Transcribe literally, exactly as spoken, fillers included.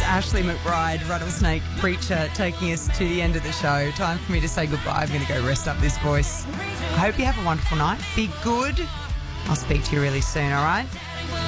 Ashley McBride, Rattlesnake Preacher, taking us to the end of the show. Time for me to say goodbye. I'm going to go rest up this voice. I hope you have a wonderful night. Be good. I'll speak to you really soon, all right?